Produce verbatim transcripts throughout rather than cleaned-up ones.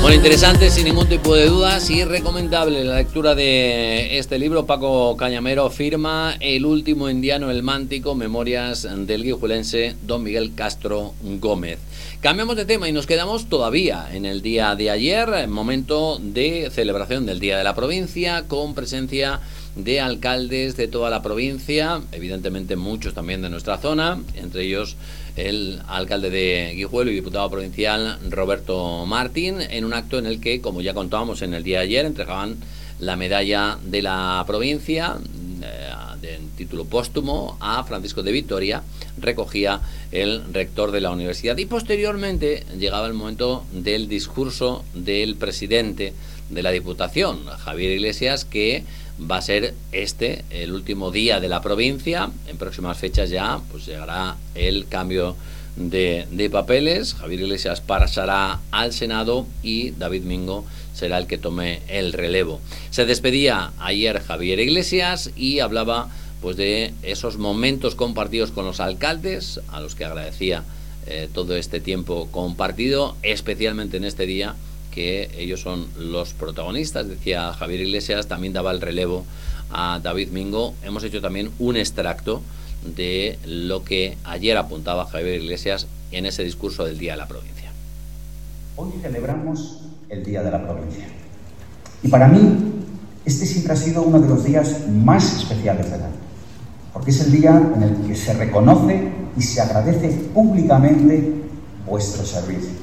Bueno, interesante, sin ningún tipo de dudas, y recomendable la lectura de este libro. Paco Cañamero firma El último indiano, el mántico, memorias del guijuelense don Miguel Castro Gómez. Cambiamos de tema y nos quedamos todavía en el día de ayer, momento de celebración del Día de la Provincia, con presencia de alcaldes de toda la provincia, evidentemente muchos también de nuestra zona, entre ellos el alcalde de Guijuelo y diputado provincial Roberto Martín, en un acto en el que, como ya contábamos en el día de ayer, entregaban la medalla de la provincia eh, de título póstumo a Francisco de Vitoria, recogía el rector de la universidad, y posteriormente llegaba el momento del discurso del presidente de la Diputación, Javier Iglesias, que va a ser este el último día de la provincia. En próximas fechas ya pues llegará el cambio de, de papeles. Javier Iglesias pasará al Senado y David Mingo será el que tome el relevo. Se despedía ayer Javier Iglesias y hablaba pues de esos momentos compartidos con los alcaldes, a los que agradecía eh, todo este tiempo compartido, especialmente en este día, que ellos son los protagonistas. Decía Javier Iglesias, también daba el relevo a David Mingo. Hemos hecho también un extracto de lo que ayer apuntaba Javier Iglesias en ese discurso del Día de la Provincia. Hoy celebramos el Día de la Provincia. Y para mí, este siempre ha sido uno de los días más especiales del año, porque es el día en el que se reconoce y se agradece públicamente vuestro servicio.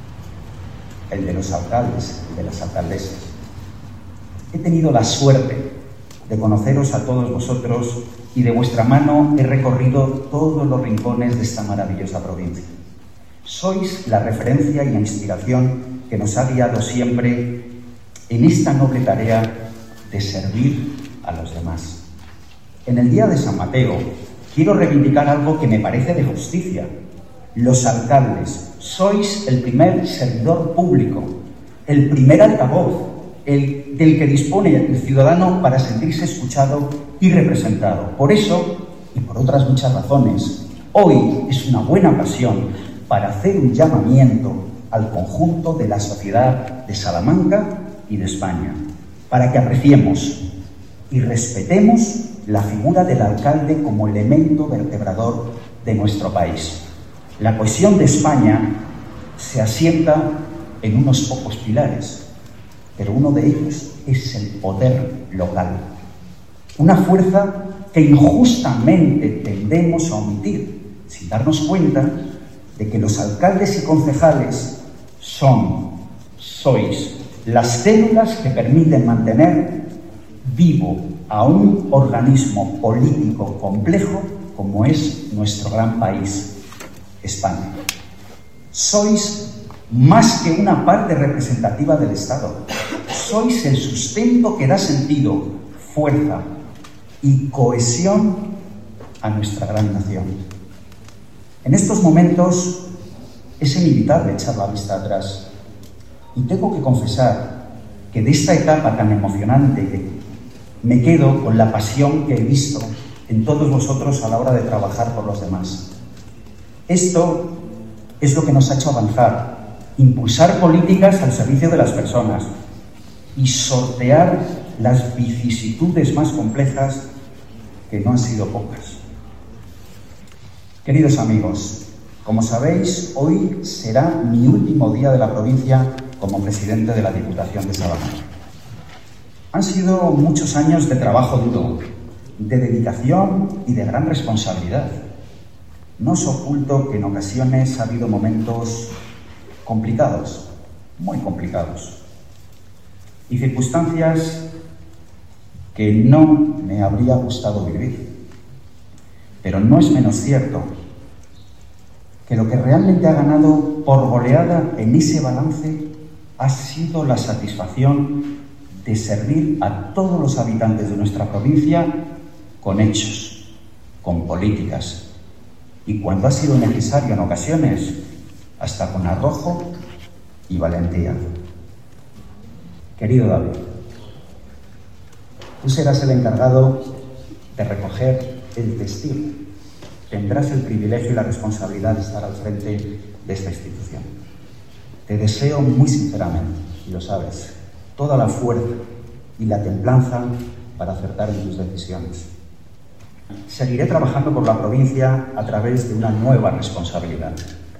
El de los alcaldes y de las alcaldesas. He tenido la suerte de conoceros a todos vosotros y de vuestra mano he recorrido todos los rincones de esta maravillosa provincia. Sois la referencia y la inspiración que nos ha guiado siempre en esta noble tarea de servir a los demás. En el Día de San Mateo quiero reivindicar algo que me parece de justicia. Los alcaldes sois el primer servidor público, el primer altavoz, el del que dispone el ciudadano para sentirse escuchado y representado. Por eso, y por otras muchas razones, hoy es una buena ocasión para hacer un llamamiento al conjunto de la sociedad de Salamanca y de España, para que apreciemos y respetemos la figura del alcalde como elemento vertebrador de nuestro país. La cohesión de España se asienta en unos pocos pilares, pero uno de ellos es el poder local. Una fuerza que injustamente tendemos a omitir, sin darnos cuenta de que los alcaldes y concejales son, sois, las células que permiten mantener vivo a un organismo político complejo como es nuestro gran país, España. Sois más que una parte representativa del Estado. Sois el sustento que da sentido, fuerza y cohesión a nuestra gran nación. En estos momentos es inevitable echar la vista atrás. Y tengo que confesar que de esta etapa tan emocionante me quedo con la pasión que he visto en todos vosotros a la hora de trabajar por los demás. Esto es lo que nos ha hecho avanzar, impulsar políticas al servicio de las personas y sortear las vicisitudes más complejas, que no han sido pocas. Queridos amigos, como sabéis, hoy será mi último día de la provincia como presidente de la Diputación de Salamanca. Han sido muchos años de trabajo duro, de dedicación y de gran responsabilidad. No os oculto que en ocasiones ha habido momentos complicados, muy complicados, y circunstancias que no me habría gustado vivir. Pero no es menos cierto que lo que realmente ha ganado por goleada en ese balance ha sido la satisfacción de servir a todos los habitantes de nuestra provincia con hechos, con políticas, y cuando ha sido necesario en ocasiones, hasta con arrojo y valentía. Querido David, tú serás el encargado de recoger el testigo. Tendrás el privilegio y la responsabilidad de estar al frente de esta institución. Te deseo muy sinceramente y lo sabes, toda la fuerza y la templanza para acertar en tus decisiones. Seguiré trabajando por la provincia a través de una nueva responsabilidad.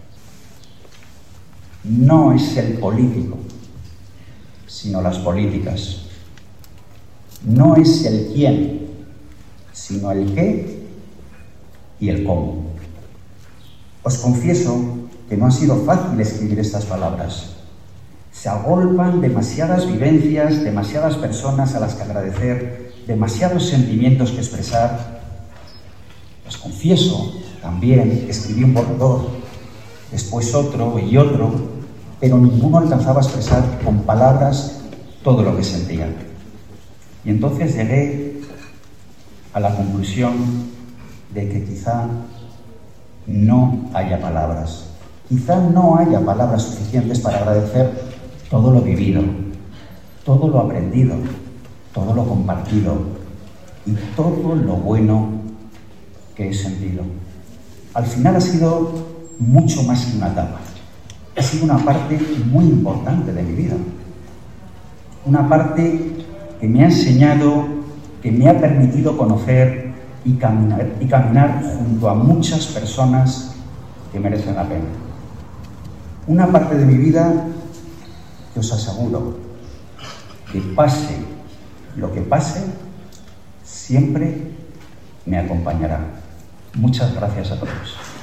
No es el político, sino las políticas. No es el quién, sino el qué y el cómo. Os confieso que no ha sido fácil escribir estas palabras. Se agolpan demasiadas vivencias, demasiadas personas a las que agradecer, demasiados sentimientos que expresar. Os confieso también que escribí un borrador, después otro y otro, pero ninguno alcanzaba a expresar con palabras todo lo que sentía. Y entonces llegué a la conclusión de que quizá no haya palabras. Quizá no haya palabras suficientes para agradecer todo lo vivido, todo lo aprendido, todo lo compartido y todo lo bueno que he sentido. Al final ha sido mucho más que una etapa. Ha sido una parte muy importante de mi vida. Una parte que me ha enseñado, que me ha permitido conocer y caminar, y caminar junto a muchas personas que merecen la pena. Una parte de mi vida que os aseguro que pase lo que pase, siempre me acompañará. Muchas gracias a todos.